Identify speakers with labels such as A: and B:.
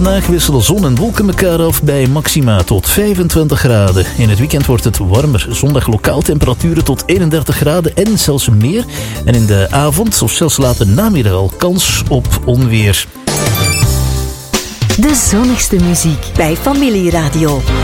A: Vandaag wisselen zon en wolken elkaar af bij maxima tot 25 graden. In het weekend wordt het warmer. Zondag lokaal temperaturen tot 31 graden en zelfs meer. En in de avond of zelfs later namiddag al kans op onweer.
B: De zonnigste muziek bij Familieradio.